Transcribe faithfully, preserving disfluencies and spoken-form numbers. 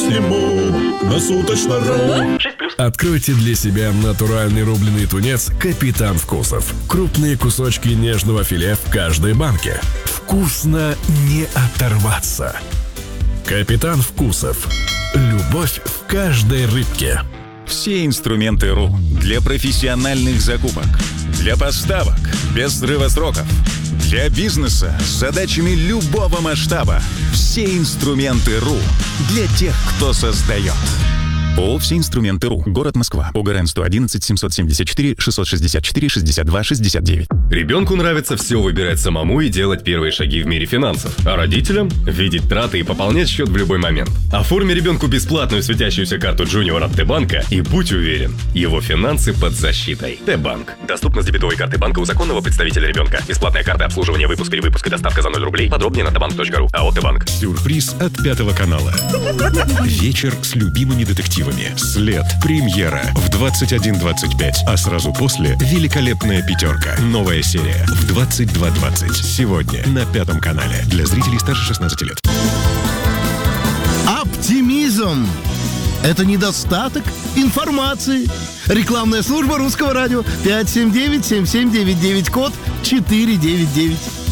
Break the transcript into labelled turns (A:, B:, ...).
A: всему на суточно.ру.
B: Откройте для себя натуральный рубленый тунец «Капитан Вкусов». Крупные кусочки нежного филе в каждой банке. Вкусно не оторваться. «Капитан Вкусов». Любовь в каждой рыбке.
C: Все инструменты РУ для профессиональных закупок, для поставок без срыва сроков, для бизнеса с задачами любого масштаба. Все инструменты РУ для тех, кто создает. ООО «Все инструменты РУ». Город Москва. ОГРН сто одиннадцать семьсот семьдесят четыре шестьсот шестьдесят четыре шестьдесят два шестьдесят девять.
D: Ребенку нравится все выбирать самому и делать первые шаги в мире финансов. А родителям – видеть траты и пополнять счет в любой момент. Оформи ребенку бесплатную светящуюся карту Junior от Т-банка и будь уверен, его финансы под защитой. Т-банк. Доступно с дебетовой карты банка у законного представителя ребенка. Бесплатная карта обслуживания, выпуск, перевыпуск и доставка за ноль рублей. Подробнее на тбанк точка ру. АО «Т-банк».
E: Сюрприз от Пятого канала. Вечер с любимыми детективами. След. Премьера в двадцать один двадцать пять. А сразу после великолепная пятерка. Новая серия в двадцать два двадцать. Сегодня на Пятом канале. Для зрителей старше шестнадцати лет.
F: Оптимизм – это недостаток информации. Рекламная служба Русского радио. пять семь девять семь семь девять девять, код четыре девять девять.